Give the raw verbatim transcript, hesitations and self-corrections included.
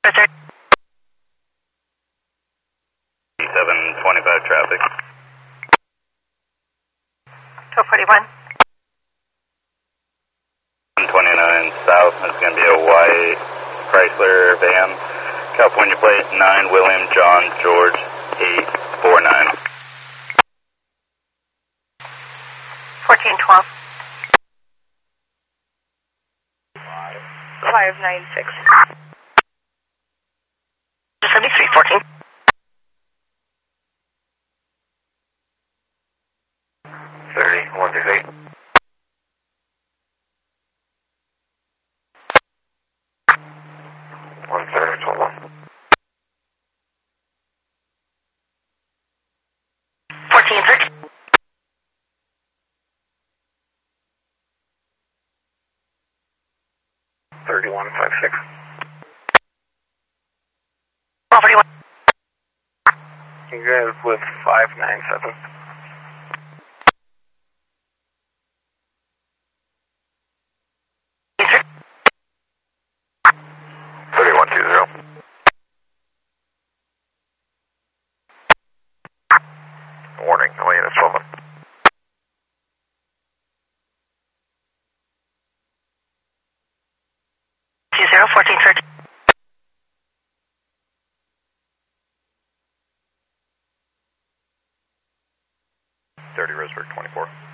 seven twenty-five traffic. twelve forty-one. one twenty-nine south is going to be a white Chrysler van. California plate nine William John George eight four nine. fourteen twelve. five nine six. seventy-three fourteen. thirty one six eight. one thirty twelve one. fourteen thirty. thirty-one five six. twelve forty-one. You guys with five nine seven. thirty-one two zero. Warning, oh yeah, that's twelve. two zero fourteen thirty. thirty Roseburg twenty-four.